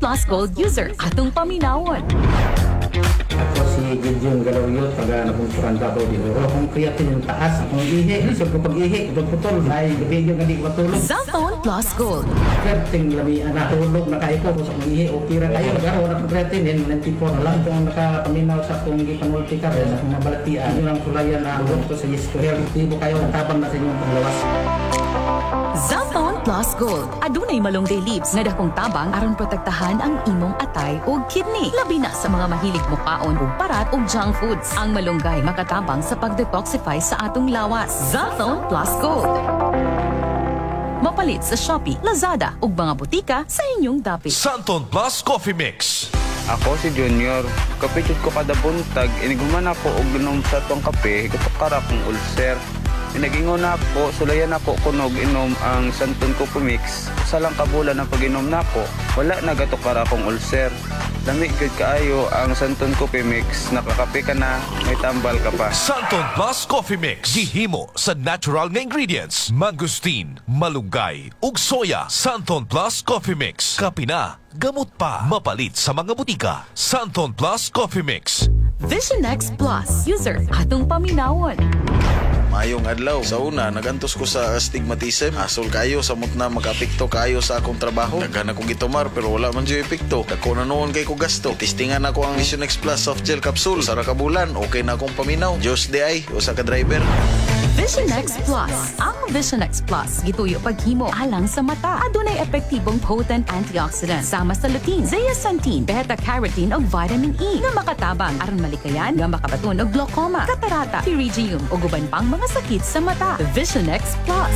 Plus Gold user atong paminawon. Ako si Gideon Galawyot, taga Nabungsuran Davao del Oro. Kung creatine yung taas, kung ihi, so kung pag-ihi, putol, ay video nga di ko matulog. Zaltone Plus Gold. Creatine lamian na tulog na kayo ko, sa kung ihi, okay ra kayo. Garo na kung creatine, 94 na lang. Kung nakapaminaw sa kung gipanulti ka, sa kung mabalatian, yun ang kulayan na tulog ko sa yesto. Kaya tibo kayo, tabang na sa inyong paglawas. Zaltone Plus Gold. Adunay malunggay leaves nga dakong tabang aron protektahan ang imong atay o kidney. Labi na sa mga mahilig mukaon og parat og junk foods. Ang malunggay makatabang sa pagdetoxify sa atong lawas. Zaltone Plus Gold. Mapalit sa Shopee, Lazada ug mga butika sa inyong dapit. Santon Plus Coffee Mix. Ako si Junior. Kapitid ko kada buntag, iniguman ako og inom sa tong kape, katukara kong ulcer. Inagingon ako, sulayan ako kunog inom ang Santon Coffee Mix. Sa lang kabulan ang pag-inom nako, wala nagatukara akong ulcer. Lamig gud kaayo ang Santon Coffee Mix, nakakape ka na, may tambal ka pa. Santon Plus Coffee Mix. Gihimo sa natural nga ingredients. Mangustin, malunggay, ug soya. Santon Plus Coffee Mix. Kape na, gamot pa. Mapalit sa mga butika. Santon Plus Coffee Mix. Vision X Plus user atong paminawon. Mayong adlaw. Sa una, nagantos ko sa astigmatism. Asol kayo, samot na mag-apekto kayo sa akong trabaho. Naghan akong gitumar pero wala man dyan epekto. Dako na noon kay ko gasto. Tistingan ako ang Vision X Plus soft gel capsule. Sara ka bulan, okay na akong paminaw. Diyos di ay, usa ka driver. Vision X Plus. Ang Vision X Plus gituyo paghimo alang sa mata. Adunay epektibong potent antioxidant sama sa lutein, zeaxanthin, beta-carotene ug vitamin E nga makatabang aron malikayan nga makabaton og glaucoma, katarata, pterygium ug uban pang mga sakit sa mata. Vision X Plus.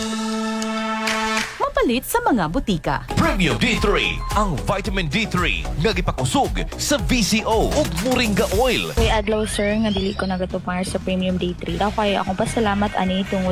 Mapalit sa mga butika. Premium D3. Ang vitamin D3 nga gipakusog sa VCO ug Moringa Oil. Kay adlaw sir nga dili ko nagatupar sa Premium Day 3. Daw kay akong pasalamat ani tungod